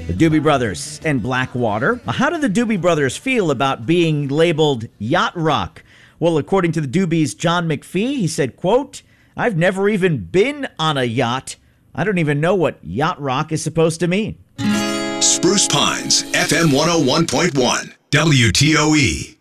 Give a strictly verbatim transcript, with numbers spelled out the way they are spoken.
The Doobie Brothers and Blackwater. How do the Doobie Brothers feel about being labeled yacht rock? Well, according to the Doobies' John McPhee, he said, quote, "I've never even been on a yacht. I don't even know what yacht rock is supposed to mean." Spruce Pines, F M one oh one point one, W T O E.